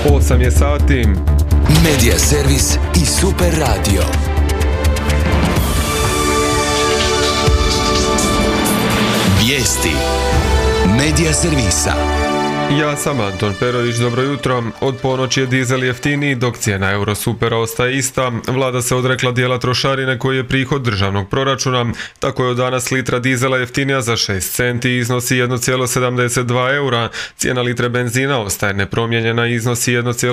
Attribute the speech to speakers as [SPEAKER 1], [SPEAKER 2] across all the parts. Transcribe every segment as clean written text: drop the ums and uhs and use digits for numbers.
[SPEAKER 1] 8 je sati.
[SPEAKER 2] Medija servis i Super radio. Vijesti Medija servisa.
[SPEAKER 1] Ja sam Anton Perović, dobro jutro. Od ponoći je dizel jeftiniji, dok cijena Eurosupera ostaje ista. Vlada se odrekla dijela trošarine koji je prihod državnog proračuna. Tako je od danas litra dizela jeftinija za 6 centi i iznosi 1,72 eura. Cijena litre benzina ostaje nepromijenjena i iznosi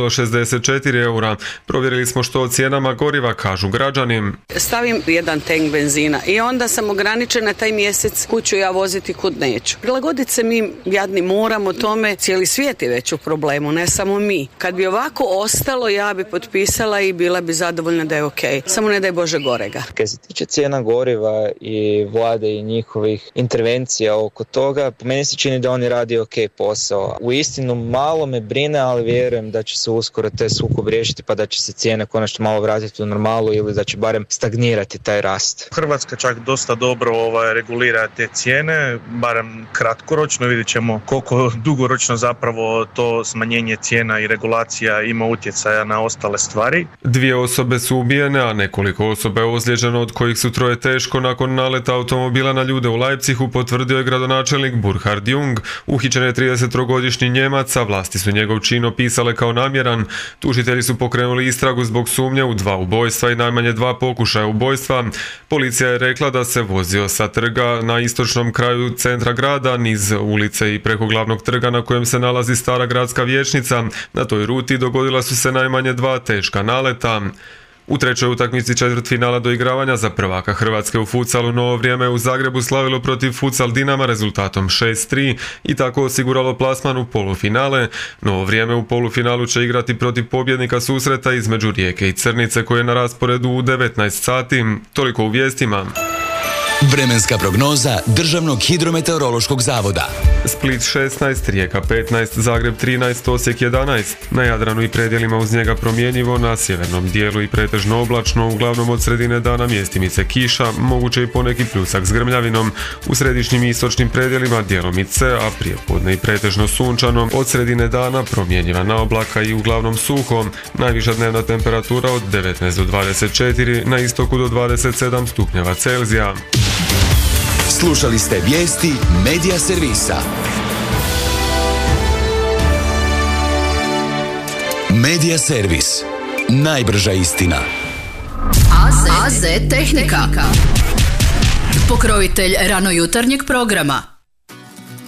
[SPEAKER 1] 1,64 eura. Provjerili smo što o cijenama goriva kažu građani.
[SPEAKER 3] Stavim jedan tank benzina i onda sam ograničena taj mjesec kud ću ja voziti, kud neću. Prilagoditi se mi jadni moramo tome. Cijeli svijet je već u problemu, ne samo mi. Kad bi ovako ostalo, ja bi potpisala i bila bi zadovoljna da je ok. Samo ne daj Bože gorega.
[SPEAKER 4] Kad se tiče cijena goriva i vlade i njihovih intervencija oko toga, po meni se čini da oni radi ok posao. Uistinu malo me brine, ali vjerujem da će se uskoro te sukob riješiti pa da će se cijene konačno malo vratiti u normalu ili da će barem stagnirati taj rast.
[SPEAKER 5] Hrvatska čak dosta dobro regulira te cijene, barem kratkoročno, vidjet ćemo koliko dugoročno zapravo to smanjenje cijena i regulacija ima utjecaja na ostale stvari. 2 osobe su ubijene, a nekoliko osoba je ozlijeđeno, od kojih su 3 teško nakon naleta automobila na ljude u Leipzigu, potvrdio je gradonačelnik Burkhard Jung. Uhićen je 33-godišnji Njemac, a vlasti su njegov čin opisale kao namjeran. Tužitelji su pokrenuli istragu zbog sumnje u 2 ubojstva i najmanje 2 pokušaja ubojstva. Policija je rekla da se vozio sa trga na istočnom kraju centra grada niz ulice i preko glavnog trga na kojem se nalazi stara gradska vijećnica. Na toj ruti dogodila su se najmanje 2 teška naleta. U trećoj utakmici četvrtfinala doigravanja za prvaka Hrvatske u futsalu Novo Vrijeme u Zagrebu slavilo protiv Futsal Dinama rezultatom 6-3 i tako osiguralo plasman u polufinale. Novo Vrijeme u polufinalu će igrati protiv pobjednika susreta između Rijeke i Crnice koji je na rasporedu u 19 sati. Toliko u vijestima.
[SPEAKER 2] Vremenska prognoza Državnog hidrometeorološkog zavoda.
[SPEAKER 1] Split 16, Rijeka 15, Zagreb 13, Osijek 11. Na Jadranu i predjelima uz njega promjenjivo, na sjevernom dijelu i pretežno oblačno, uglavnom od sredine dana mjestimice kiša, moguće i poneki pljusak s grmljavinom. U središnjim i istočnim predjelima djelomice, a prijepodne i pretežno sunčano. Od sredine dana promjenjiva na oblaka i uglavnom suho. Najviša dnevna temperatura od 19 do 24, na istoku do 27 stupnjeva Celzija.
[SPEAKER 2] Slušali ste vijesti Medija servisa. Medija servis. Najbrža istina.
[SPEAKER 6] AZ Tehnika. Pokrovitelj ranojutarnjeg programa.